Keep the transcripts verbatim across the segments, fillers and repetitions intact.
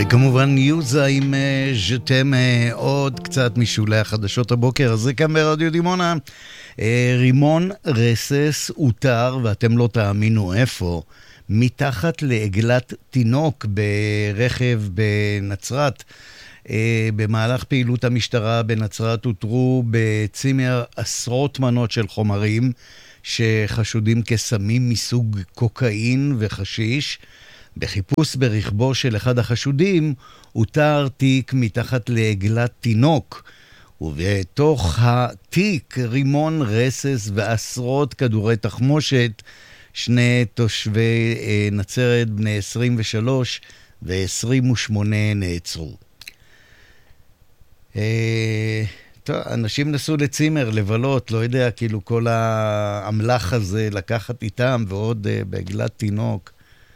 וכמובן יוזה עם ז'תם, עוד קצת משולי החדשות הבוקר. אז זה כאן ברדיו דימונה. רימון רסס אותר, ואתם לא תאמינו איפה, מתחת לעגלת תינוק ברכב בנצרת. במהלך פעילות המשטרה בנצרת הותרו בצימר עשרות מנות של חומרים שחשודים כסמים מסוג קוקאין וחשיש. בחיפוש ברכבו של אחד החשודים הותר תיק מתחת לעגלת תינוק, ובתוך התיק רימון רסס ועשרות כדורי תחמושת. שני תושבי נצרת בני עשרים ושלוש ו-עשרים ושמונה נעצרו. טוב, אנשים נסו לצימר, לבלות, לא יודע, כאילו כל האמלח הזה לקחת איתם, ועוד בעגלת תינוק.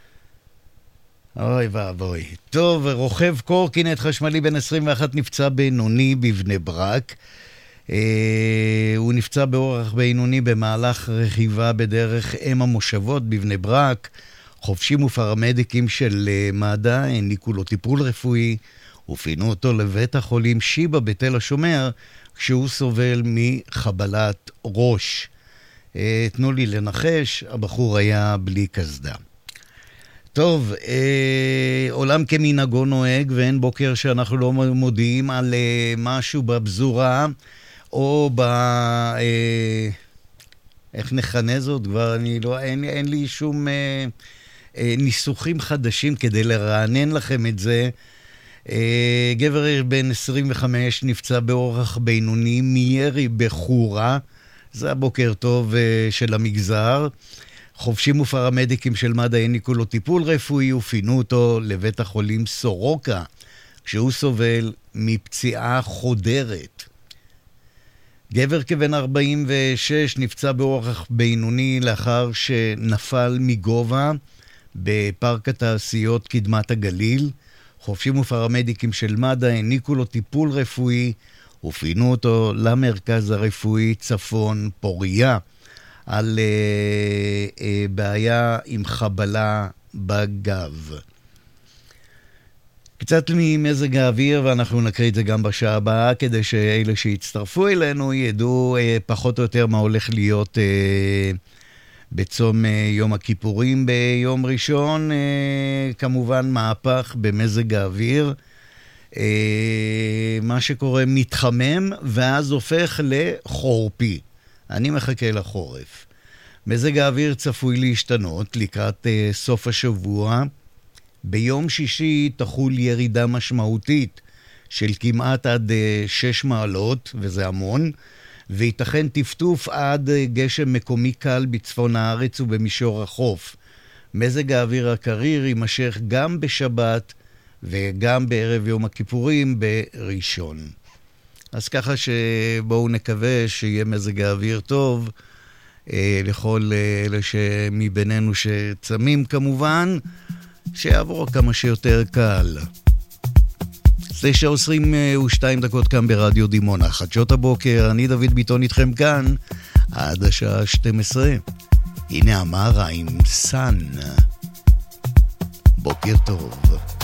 אוי ואבוי. טוב, רוכב קורקינט חשמלי בן עשרים ואחת נפצע בינוני בבני ברק. אה, הוא נפצע באורח בינוני במהלך רכיבה בדרך אם המושבות בבני ברק. חובשים ופרמדיקים של מד"א העניקו לו טיפול רפואי ופינו אותו לבית החולים שיבא בתל השומר כשהוא סובל מחבלת ראש. אה, תנו לי לנחש, הבחור היה בלי קסדה. טוב, אה, עולם כמנהגו נוהג, ואין בוקר שאנחנו לא מודיעים על אה, משהו בבזורה, או ב... אה, איך נכנה זאת? כבר אני לא... אין, אין לי שום אה, אה, ניסוחים חדשים כדי לרענן לכם את זה. אה, גבר בן עשרים וחמש נפצע באורח בינוני מירי בחורה, זה הבוקר טוב אה, של המגזר. חובשים ופרמדיקים של מד"א העניקו לו טיפול רפואי ופינו אותו לבית החולים סורוקה, כשהוא סובל מפציעה חודרת. גבר כבן ארבעים ושש נפצע באורח בינוני לאחר שנפל מגובה בפארק התעשיות קדמת הגליל. חובשים ופרמדיקים של מד"א העניקו לו טיפול רפואי ופינו אותו למרכז הרפואי צפון פוריה, על uh, uh, בעיה עם חבלה בגב. קצת ממזג האוויר, ואנחנו נקריא את זה גם בשעה הבאה, כדי שאלה שיצטרפו אלינו ידעו uh, פחות או יותר מה הולך להיות uh, בצום uh, יום הכיפורים ביום ראשון. Uh, כמובן מהפך במזג האוויר. Uh, מה שקורה מתחמם ואז הופך לחורפי. אני מחכה לחורף. מזג האוויר צפוי להשתנות לקראת uh, סוף השבוע. ביום שישי תחול ירידה משמעותית של כמעט עד uh, שש מעלות, וזה המון, וייתכן טפטוף עד uh, גשם מקומי קל בצפון הארץ ובמישור החוף. מזג האוויר הקריר יימשך גם בשבת וגם בערב יום הכיפורים בראשון. אז ככה שבואו נקווה שיהיה מזג האוויר טוב אה, לכל אלה שמבינינו שצמים כמובן, שיעבור כמה שיותר קל. תשע עשרים ושתיים דקות כאן ברדיו דימונה, חדשות הבוקר, אני דוד ביטון איתכם כאן עד השעה שתים עשרה. הנה אמרה עם סן. בוקר טוב.